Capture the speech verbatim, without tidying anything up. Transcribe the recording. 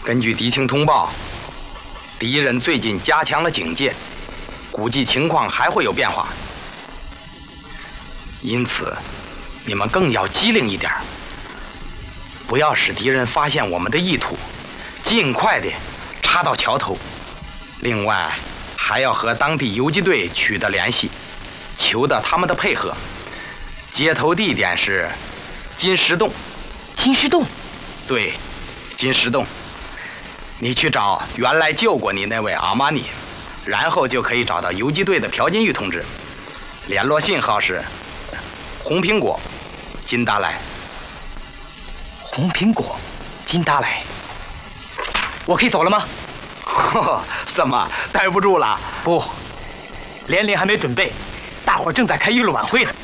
根据敌情通报，敌人最近加强了警戒，估计情况还会有变化。因此，你们更要机灵一点，不要使敌人发现我们的意图，尽快的插到桥头。另外，还要和当地游击队取得联系，求得他们的配合。接头地点是金石洞。 金石洞？ 对，金石洞。你去找原来救过你那位阿玛尼，然后就可以找到游击队的朴金玉同志。联络信号是红苹果，金达莱。 红苹果，金达莱。我可以走了吗？ 哦，怎么待不住了？ 不，连连还没准备，大伙儿正在开娱乐晚会呢。